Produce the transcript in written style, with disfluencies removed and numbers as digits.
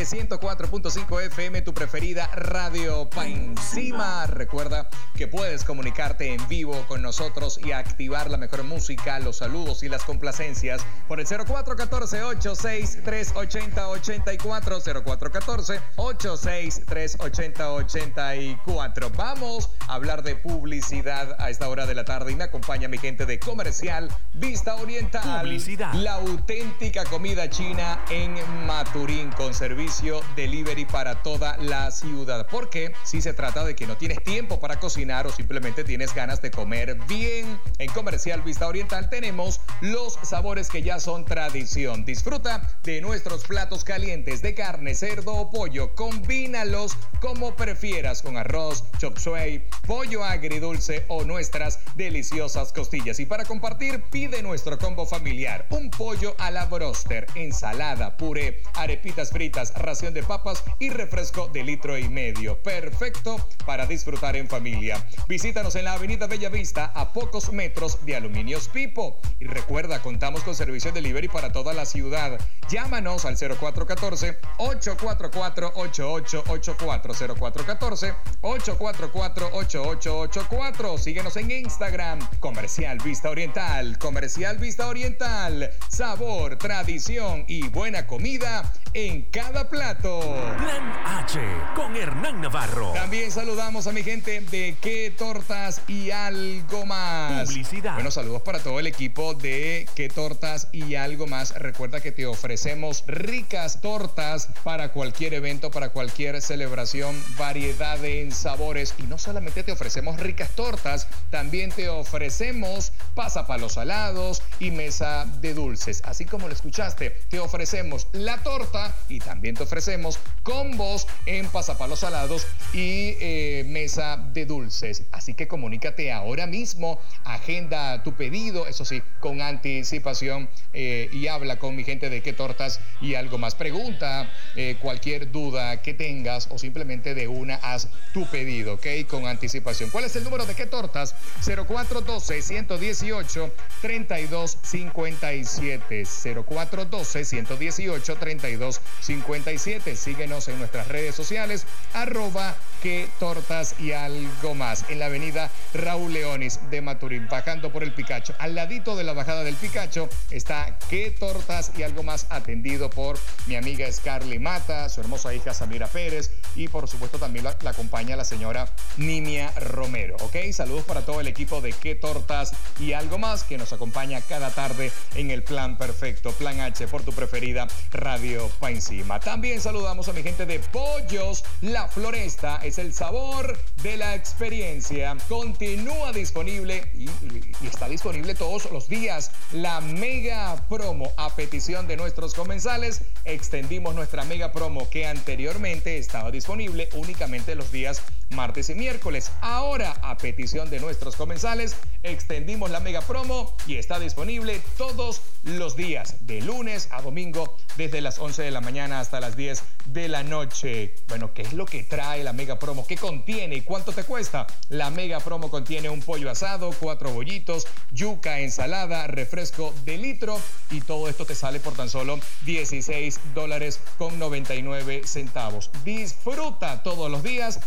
de 104.5 FM, tu preferida Radio Pa' Encima. Recuerda que puedes comunicarte en vivo con nosotros y activar la mejor música, los saludos y las complacencias por el 0414-863-8084, 0414-863-8084. Vamos a hablar de publicidad a esta hora de la tarde y me acompaña mi gente de Comercial Vista Oriental. Publicidad. La auténtica comida china en Maturín con servicio delivery para toda la ciudad. Porque si se trata de que no tienes tiempo para cocinar o simplemente tienes ganas de comer bien, en Comercial Vista Oriental tenemos los sabores que ya son tradición. Disfruta de nuestros platos calientes de carne, cerdo o pollo. Combínalos como prefieras con arroz, chop suey, pollo agridulce o nuestras deliciosas costillas. Y para compartir, pide nuestro combo familiar: un pollo a la broster, ensalada, puré, arepitas fritas, ración de papas y refresco de 1,5 litros. Perfecto para disfrutar en familia. Visítanos en la avenida Bellavista, a pocos metros de Aluminios Pipo. Y recuerda, contamos con servicio delivery para toda la ciudad. Llámanos al 0414-844-8884, 0414-844-8884. Síguenos en Instagram, Comercial Vista Oriental. Comercial Vista Oriental, sabor, tradición y buena comida en cada plato. Plan H con Hernán Navarro. También saludamos a mi gente de Qué Tortas y Algo Más. Publicidad. Bueno, saludos para todo el equipo de Qué Tortas y Algo Más. Recuerda que te ofrecemos ricas tortas para cualquier evento, para cualquier celebración, variedad en sabores. Y no solamente te ofrecemos ricas tortas, también te ofrecemos pasapalos salados y mesa de dulces. Así como lo escuchaste, te ofrecemos la torta y también te ofrecemos combos en pasapalos salados y mesa de dulces. Así que comunícate ahora mismo, agenda tu pedido, eso sí, con anticipación, y habla con mi gente de Qué Tortas y Algo Más. Pregunta cualquier duda que tengas o simplemente de una haz tu pedido, ¿ok? Con anticipación. ¿Cuál es el número de Qué Tortas? 0412-118-3257. 0412-118-3257. Síguenos en nuestras redes sociales, @Qué Tortas y Algo Más, en la avenida Raúl Leonis de Maturín, bajando por el Picacho. Al ladito de la bajada del Picacho está Qué Tortas y Algo Más, atendido por mi amiga Scarly Mata, su hermosa hija Samira Pérez, y por supuesto también la acompaña la señora Nimia Romero, ¿ok? Saludos para todo el equipo de Qué Tortas y Algo Más, que nos acompaña cada tarde en el Plan Perfecto, Plan H, por tu preferida Radio Pa' Encima. También saludamos a mi gente de Pollos La Floresta. Es el sabor de la experiencia. Continúa disponible y está disponible todos los días la mega promo. A petición de nuestros comensales, extendimos nuestra mega promo que anteriormente estaba disponible únicamente los días martes y miércoles. Ahora, a petición de nuestros comensales, extendimos la mega promo y está disponible todos los días, de lunes a domingo, desde las 11 de la mañana hasta las 10 de la noche. Bueno, ¿qué es lo que trae la mega promo? ¿Qué contiene y cuánto te cuesta? La mega promo contiene un pollo asado, 4 bollitos, yuca, ensalada, refresco de 1 litro, y todo esto te sale por tan solo $16.99. Disfruta todos los días